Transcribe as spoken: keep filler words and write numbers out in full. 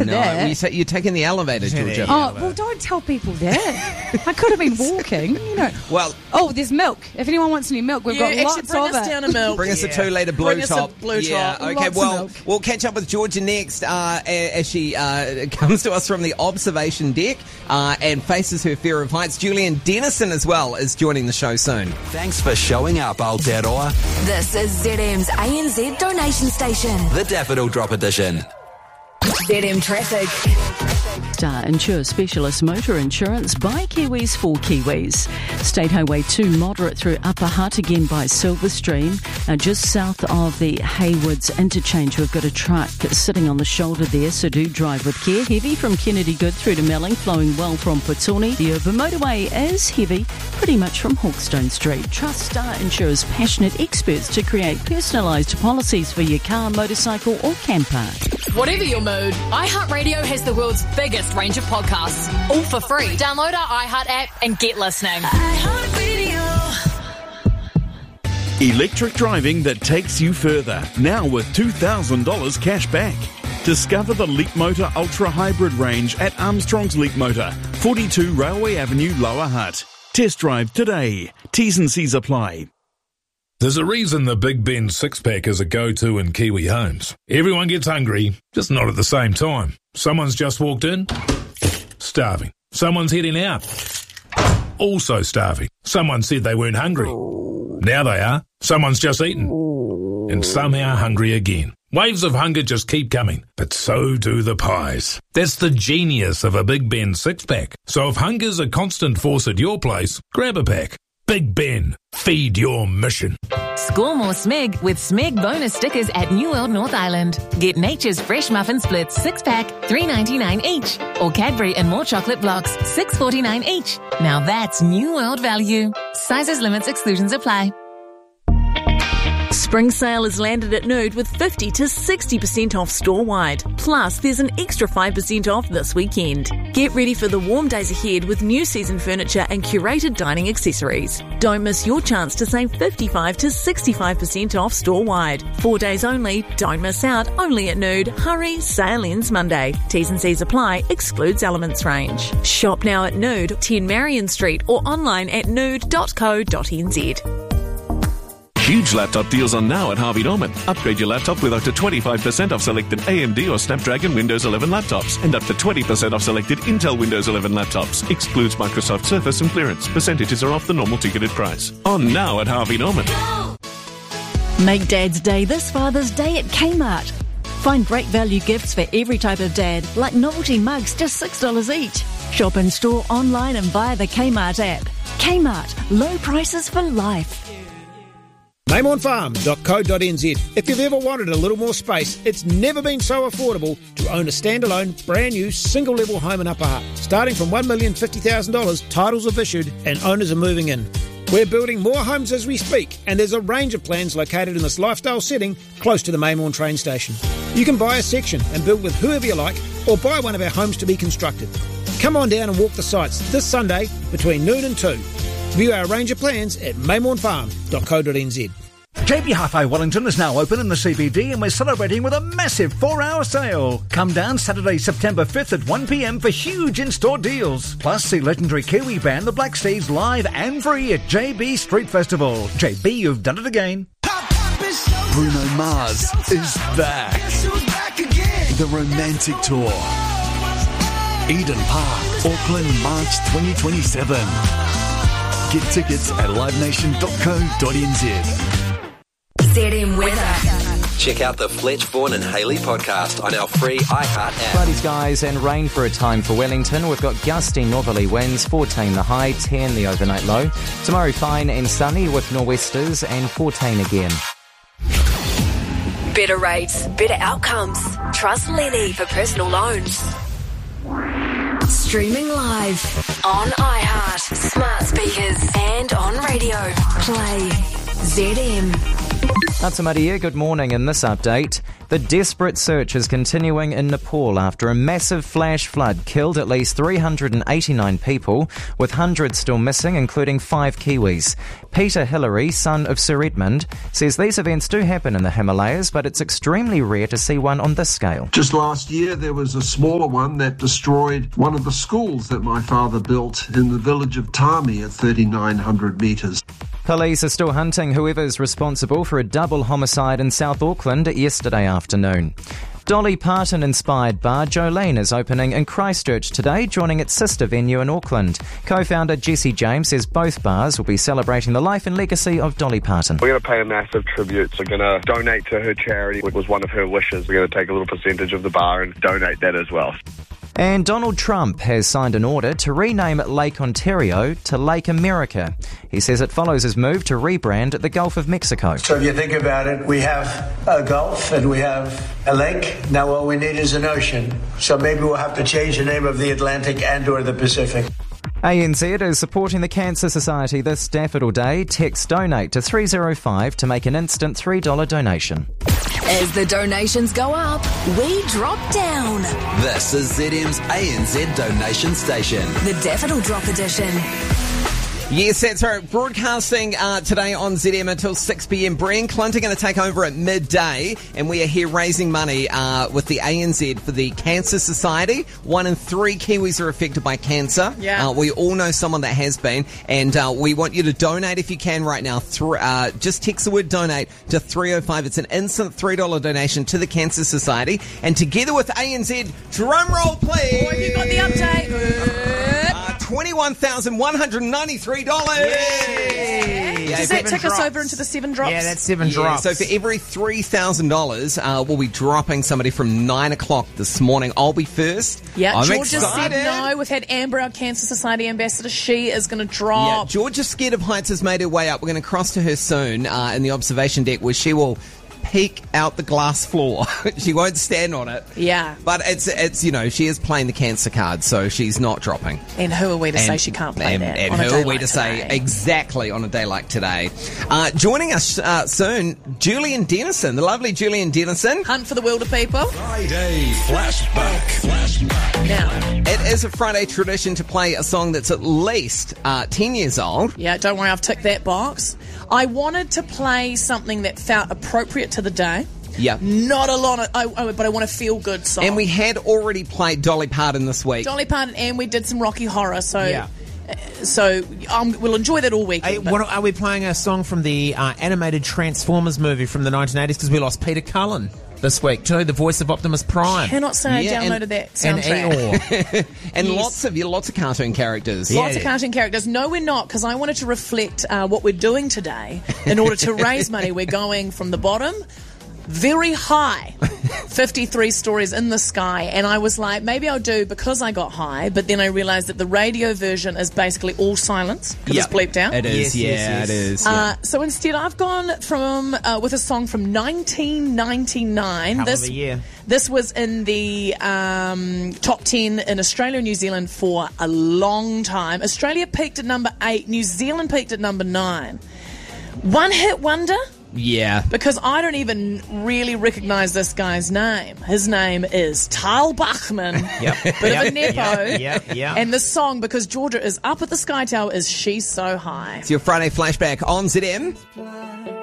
know. that. You say you're taking the elevator, Georgia. Oh, well, don't tell people that. I could have been walking, you know. Well, oh, there's milk. If anyone wants any milk, we've Yeah, got actually, lots bring of us it. down a milk. Bring us Yeah. a two-litre blue Bring us top. a blue yeah, top. okay. Lots of well, milk. we'll catch up with Georgia next uh, as she uh, comes to us from the observation deck uh, and faces her fear of heights. Julian Dennison as well is joining the show soon. Thanks for showing up, Aotearoa. This is Z M's A N Z donation station. The Daffodil Drop Edition. Z M Traffic. Star Insure Specialist Motor Insurance by Kiwis for Kiwis. State Highway two moderate through Upper Hutt again by Silver Stream. Uh, just south of the Haywoods interchange, we've got a truck sitting on the shoulder there, so do drive with care. Heavy from Kennedy Good through to Melling, flowing well from Putoni. The urban motorway is heavy pretty much from Hawkstone Street. Trust Star Insurer's passionate experts to create personalised policies for your car, motorcycle or camper. Whatever your mood, iHeartRadio has the world's biggest range of podcasts, all for free. Download our iHeart app and get listening. Electric driving that takes you further, now with two thousand dollars cash back. Discover the Leapmotor Ultra Hybrid range at Armstrong's Leapmotor, forty-two Railway Avenue, Lower Hutt. Test drive today. T's and C's apply. There's a reason the Big Ben six-pack is a go-to in Kiwi homes. Everyone gets hungry, just not at the same time. Someone's just walked in, starving. Someone's heading out, also starving. Someone said they weren't hungry. Now they are. Someone's just eaten, and somehow hungry again. Waves of hunger just keep coming, but so do the pies. That's the genius of a Big Ben six-pack. So if hunger's a constant force at your place, grab a pack. Big Ben, feed your mission. Score more Smeg with Smeg bonus stickers at New World North Island. Get Nature's Fresh Muffin Splits six pack, three ninety-nine each. Or Cadbury and More Chocolate Blocks, six forty-nine each. Now that's New World value. Sizes, limits, exclusions apply. Spring sale has landed at Nude with fifty to sixty percent off store-wide. Plus, there's an extra five percent off this weekend. Get ready for the warm days ahead with new season furniture and curated dining accessories. Don't miss your chance to save fifty-five to sixty-five percent off store-wide. Four days only, don't miss out, only at Nude. Hurry, sale ends Monday. T's and C's apply, excludes elements range. Shop now at Nude, ten Marion Street or online at nude dot co dot n z. Huge laptop deals on now at Harvey Norman. Upgrade your laptop with up to twenty-five percent off selected A M D or Snapdragon Windows eleven laptops and up to twenty percent off selected Intel Windows eleven laptops. Excludes Microsoft Surface and clearance. Percentages are off the normal ticketed price. On now at Harvey Norman. Make Dad's Day this Father's Day at Kmart. Find great value gifts for every type of dad, like novelty mugs, just six dollars each. Shop in store, online and via the Kmart app. Kmart, low prices for life. Maymorn Farm dot co dot n z. If you've ever wanted a little more space, it's never been so affordable to own a standalone, brand new, single-level home in Upper Hutt. Starting from one million fifty thousand dollars, titles have issued and owners are moving in. We're building more homes as we speak, and there's a range of plans located in this lifestyle setting close to the Maymorn train station. You can buy a section and build with whoever you like, or buy one of our homes to be constructed. Come on down and walk the sites this Sunday between noon and two. View our range of plans at Maymorn Farm dot co dot n z. J B Hi-Fi Wellington is now open in the C B D and we're celebrating with a massive four-hour sale. Come down Saturday, September fifth at one p m for huge in-store deals. Plus, see legendary Kiwi band The Black Seeds live and free at J B Street Festival. J B, you've done it again. Bruno Mars is back. The Romantic Tour. Eden Park, Auckland, March twenty twenty-seven. Get tickets at live nation dot co dot n z. Z M Weather. Check out the Fletch, Vaughan and Haley podcast on our free iHeart app. Cloudy skies and rain for a time for Wellington. We've got gusty northerly winds, fourteen the high, ten the overnight low. Tomorrow fine and sunny with nor'westers and fourteen again. Better rates, better outcomes. Trust Lenny for personal loans. Streaming live on iHeart, smart speakers and on radio. Play Z M. Atamaria, good morning. In this update, the desperate search is continuing in Nepal after a massive flash flood killed at least three hundred eighty-nine people, with hundreds still missing, including five Kiwis. Peter Hillary, son of Sir Edmund, says these events do happen in the Himalayas, but it's extremely rare to see one on this scale. Just last year, there was a smaller one that destroyed one of the schools that my father built in the village of Tami at thirty-nine hundred metres. Police are still hunting whoever's responsible for a double homicide in South Auckland yesterday afternoon. Dolly Parton-inspired bar Jolene is opening in Christchurch today, joining its sister venue in Auckland. Co-founder Jesse James says both bars will be celebrating the life and legacy of Dolly Parton. We're going to pay a massive tribute. We're going to donate to her charity, which was one of her wishes. We're going to take a little percentage of the bar and donate that as well. And Donald Trump has signed an order to rename Lake Ontario to Lake America. He says it follows his move to rebrand the Gulf of Mexico. So if you think about it, we have a Gulf and we have a lake. Now all we need is an ocean. So maybe we'll have to change the name of the Atlantic and or the Pacific. A N Z is supporting the Cancer Society this Daffodil Day. Text donate to three oh five to make an instant three dollars donation. As the donations go up, we drop down. This is Z M's A N Z donation station. The Daffodil Drop Edition. Yes, that's right. Broadcasting uh, today on Z M until six p.m. Brian Clinton going to take over at midday, and we are here raising money uh, with the A N Z for the Cancer Society. One in three Kiwis are affected by cancer. Yeah. Uh, we all know someone that has been, and uh, we want you to donate if you can right now. Th- uh, just text the word donate to three oh five. It's an instant three dollars donation to the Cancer Society. And together with A N Z, drum roll please. Oh, have you got the update? Uh, twenty-one thousand one hundred ninety-three dollars. Yay! Does that take us over into the seven drops? Yeah, that's seven Yeah, drops. so for every three thousand dollars, uh, we'll be dropping somebody from nine o'clock this morning. I'll be first. Yeah, I'm Georgia excited. said no. We've had Amber, our Cancer Society ambassador. She is going to drop. Yeah, Georgia Scared of Heights has made her way up. We're going to cross to her soon uh, in the observation deck where she will peek out the glass floor. She won't stand on it. Yeah. But it's, it's you know, she is playing the cancer card, so she's not dropping. And who are we to And- say she can't play and, that? And on a who day are we like to say today? exactly on a day like today? Uh, joining us uh, soon, Julian Dennison, the lovely Julian Dennison. Hunt for the Wilder People. Friday Flashback. Flashback. Now, It is a Friday tradition to play a song that's at least uh, ten years old. yeah, don't worry, I've ticked that box. I wanted to play something that felt appropriate to the day. Yeah. Not a lot of, I, I, but I want a feel-good song. And we had already played Dolly Parton this week. Dolly Parton, and we did some Rocky Horror, so Yeah. uh, so um, we'll enjoy that all weekend. Hey, but- what, are we playing a song from the uh, animated Transformers movie from the nineteen eighties? Because we lost Peter Cullen this week too, the voice of Optimus Prime. Cannot say Yeah, I downloaded and- that and soundtrack. Eeyore. and Yes. lots of lots of cartoon characters. Lots of cartoon characters. No, we're not, because I wanted to reflect uh, what we're doing today. In order to raise money, we're going from the bottom very high, fifty-three stories in the sky, and I was like, maybe I'll do because I got high, but then I realised that the radio version is basically all silence because Yeah, it's bleeped out. It is, Yes, yeah, yes, yes. it is. Uh, yeah. so instead, I've gone from uh, with a song from nineteen ninety-nine. Hell this of a year. this was in the um, top ten in Australia and New Zealand for a long time. Australia peaked at number eight. New Zealand peaked at number nine. One hit wonder. Yeah. Because I don't even really recognise this guy's name. His name is Tal Bachman. Yep. Bit Yep. of a nepo. Yep. Yep. Yep. And the song, because Georgia is up at the Sky Tower, is She's So High. It's your Friday flashback on Z M.